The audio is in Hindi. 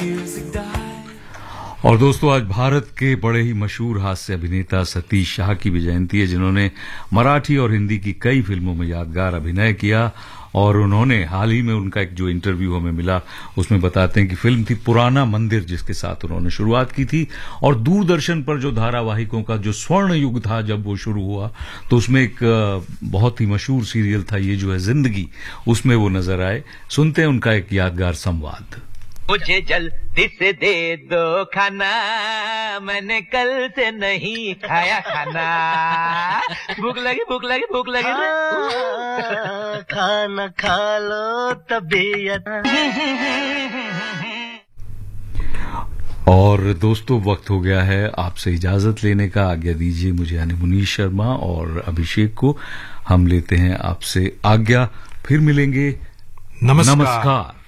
और दोस्तों, आज भारत के बड़े ही मशहूर हास्य अभिनेता सतीश शाह की भी जयंती है, जिन्होंने मराठी और हिंदी की कई फिल्मों में यादगार अभिनय किया। और उन्होंने हाल ही में उनका एक जो इंटरव्यू हमें मिला, उसमें बताते हैं कि फिल्म थी पुराना मंदिर, जिसके साथ उन्होंने शुरुआत की थी। और दूरदर्शन पर जो धारावाहिकों का जो स्वर्ण युग था, जब वो शुरू हुआ, तो उसमें एक बहुत ही मशहूर सीरियल था, ये जो है जिंदगी, उसमें वो नजर आए। सुनते हैं उनका एक यादगार संवाद। मुझे जल्दी से दे दो खाना, मैंने कल से नहीं खाया खाना। भूख लगी भूख लगी भूख लगी खाना खा लो तबीयत। और दोस्तों, वक्त हो गया है आपसे इजाजत लेने का। आज्ञा दीजिए मुझे, यानी मुनीश शर्मा और अभिषेक को। हम लेते हैं आपसे आज्ञा, फिर मिलेंगे। नमस्कार।